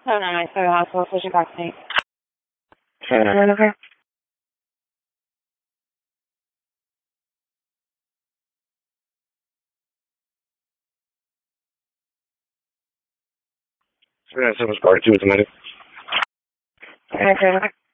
Oh, no, I saw hospital. What's your back pain? Okay. Yeah, so it's part two with the money. Okay.